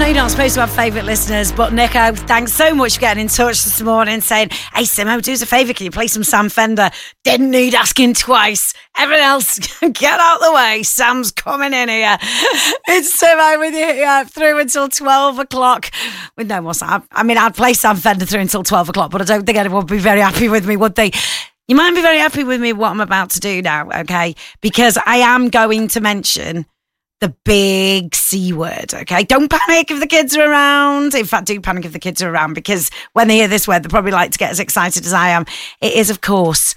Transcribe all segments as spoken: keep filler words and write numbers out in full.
know you're not supposed to have favourite listeners, but Nico, thanks so much for getting in touch this morning saying, hey, Simo, do us a favour, can you play some Sam Fender? Didn't need asking twice. Everyone else, get out the way. Sam's coming in here. It's Simo with you here through until twelve o'clock. With no more Sam. I mean, I'd play Sam Fender through until twelve o'clock, but I don't think anyone would be very happy with me, would they? You might be very happy with me what I'm about to do now, okay? Because I am going to mention the big C word, okay? Don't panic if the kids are around. In fact, do panic if the kids are around, because when they hear this word, they probably like to get as excited as I am. It is, of course,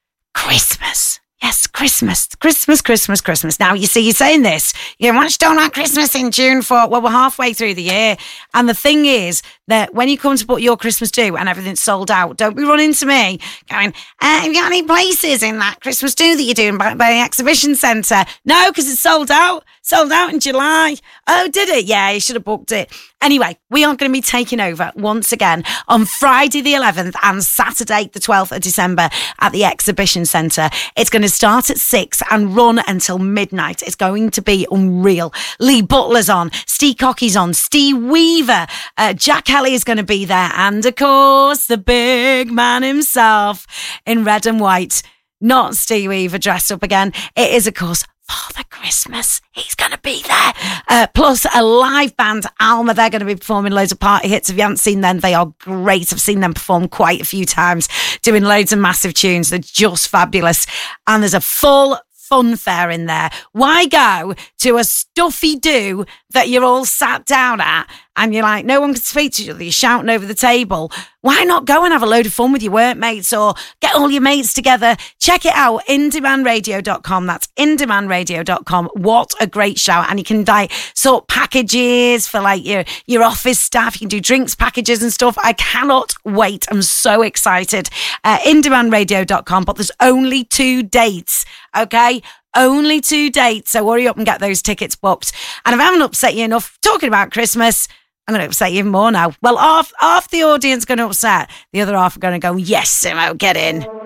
Christmas. Yes, Christmas, Christmas, Christmas, Christmas. Now, you see, you're saying this. You know, why don't like Christmas in June for, well, we're halfway through the year. And the thing is that when you come to put your Christmas do and everything's sold out, don't be running to me going, uh, have you got any places in that Christmas do that you're doing by, by the exhibition centre? No, because it's sold out. Sold out in July. Oh, did it? Yeah, you should have booked it. Anyway, we are going to be taking over once again on Friday the eleventh and Saturday the twelfth of December at the Exhibition Centre. It's going to start at six and run until midnight. It's going to be unreal. Lee Butler's on, Steve Cockey's on, Steve Weaver, uh, Jack Kelly is going to be there, and of course the big man himself in red and white. Not Steve Weaver dressed up again. It is, of course, Father Christmas. He's going to be there. Uh, plus a live band, Alma. They're going to be performing loads of party hits. If you haven't seen them, they are great. I've seen them perform quite a few times, doing loads of massive tunes. They're just fabulous. And there's a full fun fair in there. Why go to a stuffy do that you're all sat down at and you're like, no one can speak to each other, you're shouting over the table? Why not go and have a load of fun with your workmates or get all your mates together? Check it out, in demand radio dot com. That's in demand radio dot com. What a great shout. And you can like sort packages for like your, your office staff. You can do drinks packages and stuff. I cannot wait. I'm so excited. Uh, in demand radio dot com. But there's only two dates, okay? Only two dates. So hurry up and get those tickets booked. And if I haven't upset you enough talking about Christmas, I'm going to upset you even more now. Well, half, half the audience going to upset. The other half are going to go, yes, Simo, get in.